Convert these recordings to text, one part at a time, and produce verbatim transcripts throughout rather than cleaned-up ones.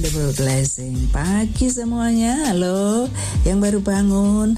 Double blessing pagi semuanya. Halo yang baru bangun.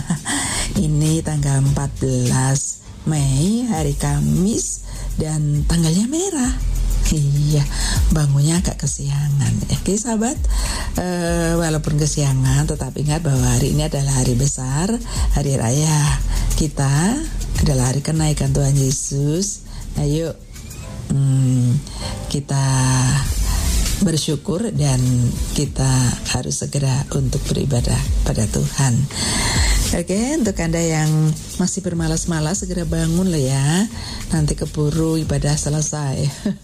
Ini tanggal empat belas Mei, hari Kamis, dan tanggalnya merah. Iya, bangunnya agak kesiangan. Oke sahabat, uh, walaupun kesiangan, tetap ingat bahwa hari ini adalah hari besar, hari raya kita, adalah hari kenaikan Tuhan Yesus. Ayo hmm, kita bersyukur dan kita harus segera untuk beribadah pada Tuhan. Oke, untuk Anda yang masih bermalas-malas, segera bangun loh ya. Nanti keburu ibadah selesai.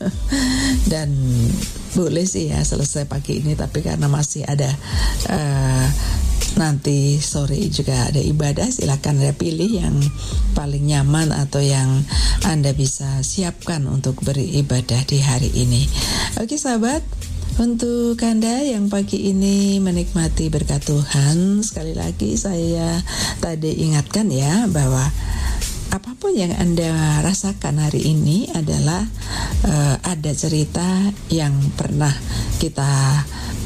Dan boleh sih ya selesai pagi ini, tapi karena masih ada uh, nanti sore juga ada ibadah, silakan Anda pilih yang paling nyaman atau yang Anda bisa siapkan untuk beribadah di hari ini. Oke sahabat, untuk Anda yang pagi ini menikmati berkat Tuhan, sekali lagi saya tadi ingatkan ya bahwa apapun yang Anda rasakan hari ini adalah uh, ada cerita yang pernah kita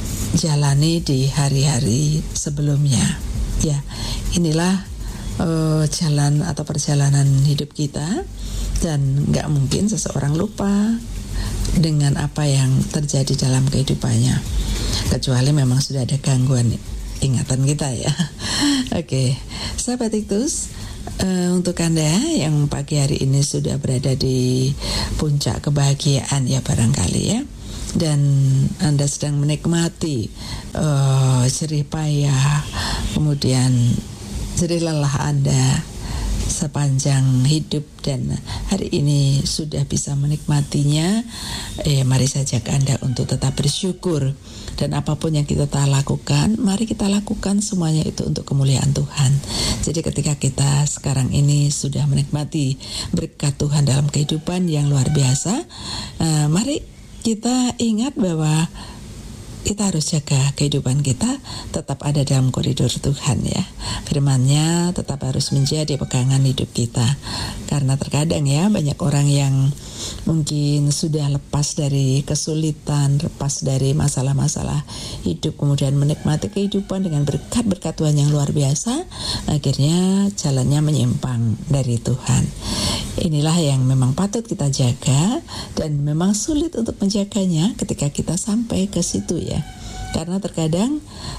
jalani di hari-hari sebelumnya. Ya, inilah uh, jalan atau perjalanan hidup kita, dan nggak mungkin seseorang lupa dengan apa yang terjadi dalam kehidupannya, kecuali memang sudah ada gangguan ingatan kita ya. Oke, sahabat Iktus, uh, untuk Anda yang pagi hari ini sudah berada di puncak kebahagiaan ya barangkali ya, dan Anda sedang menikmati uh, jerih payah, kemudian jerih lelah Anda sepanjang hidup, dan hari ini sudah bisa menikmatinya, eh, mari saya ajak Anda untuk tetap bersyukur. Dan apapun yang kita lakukan, mari kita lakukan semuanya itu untuk kemuliaan Tuhan. Jadi ketika kita sekarang ini sudah menikmati berkat Tuhan dalam kehidupan yang luar biasa, eh, mari kita ingat bahwa kita harus jaga kehidupan kita tetap ada dalam koridor Tuhan ya. Firman-Nya tetap harus menjadi pegangan hidup kita. Karena terkadang ya banyak orang yang mungkin sudah lepas dari kesulitan, lepas dari masalah-masalah hidup, kemudian menikmati kehidupan dengan berkat-berkat Tuhan yang luar biasa, akhirnya jalannya menyimpang dari Tuhan. Inilah yang memang patut kita jaga, dan memang sulit untuk menjaganya ketika kita sampai ke situ ya. Karena terkadang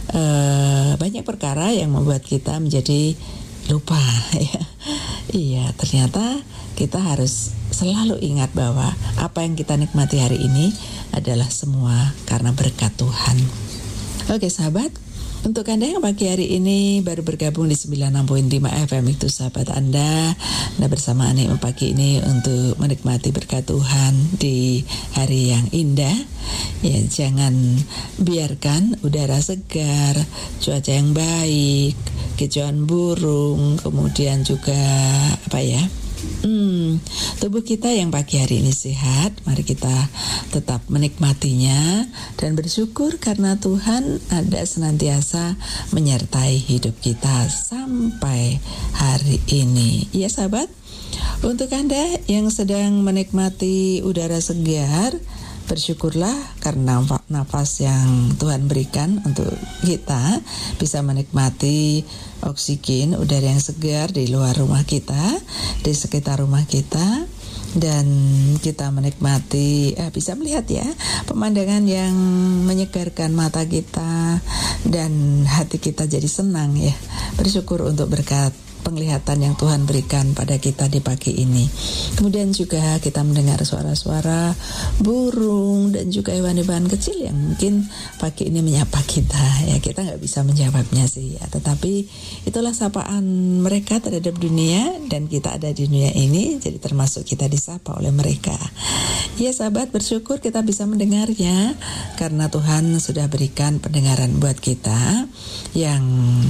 eh, banyak perkara yang membuat kita menjadi lupa ya. Iya, ternyata kita harus selalu ingat bahwa apa yang kita nikmati hari ini adalah semua karena berkat Tuhan. Oke sahabat, untuk Anda yang pagi hari ini baru bergabung di sembilan puluh enam koma lima F M, itu sahabat Anda, Anda bersama Ani pagi ini untuk menikmati berkat Tuhan di hari yang indah. Ya, jangan biarkan udara segar, cuaca yang baik, kicauan burung, kemudian juga apa ya? Hmm, tubuh kita yang pagi hari ini sehat, mari kita tetap menikmatinya dan bersyukur karena Tuhan ada senantiasa menyertai hidup kita sampai hari ini. Ya sahabat, untuk Anda yang sedang menikmati udara segar, bersyukurlah karena nafas yang Tuhan berikan untuk kita bisa menikmati oksigen, udara yang segar di luar rumah kita, di sekitar rumah kita, dan kita menikmati eh, bisa melihat ya pemandangan yang menyegarkan mata kita, dan hati kita jadi senang ya. Bersyukur untuk berkat penglihatan yang Tuhan berikan pada kita di pagi ini. Kemudian juga kita mendengar suara-suara burung dan juga hewan-hewan kecil yang mungkin pagi ini menyapa kita ya. Kita nggak bisa menjawabnya sih ya, tetapi itulah sapaan mereka terhadap dunia, dan kita ada di dunia ini, jadi termasuk kita disapa oleh mereka. Ya sahabat, bersyukur kita bisa mendengarnya karena Tuhan sudah berikan pendengaran buat kita yang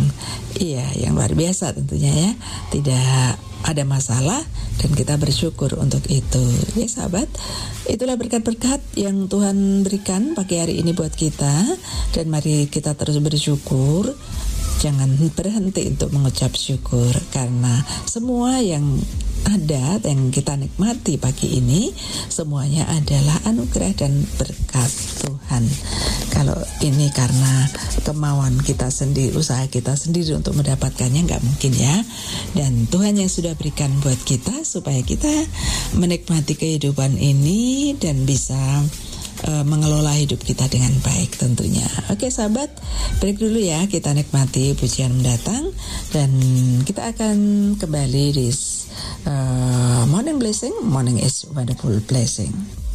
iya yang luar biasa tentunya ya. Tidak ada masalah, dan kita bersyukur untuk itu. Ya sahabat, itulah berkat-berkat yang Tuhan berikan pagi hari ini buat kita, dan mari kita terus bersyukur. jangan berhenti untuk mengucap syukur, karena semua yang ada yang kita nikmati pagi ini semuanya adalah anugerah dan berkat Tuhan. Kalau ini karena kemauan kita sendiri, usaha kita sendiri untuk mendapatkannya, nggak mungkin ya. Dan Tuhan yang sudah berikan buat kita supaya kita menikmati kehidupan ini dan bisa uh, mengelola hidup kita dengan baik tentunya. Oke sahabat, break dulu ya, kita nikmati pujian mendatang dan kita akan kembali di uh, Morning Blessing. Morning is wonderful blessing.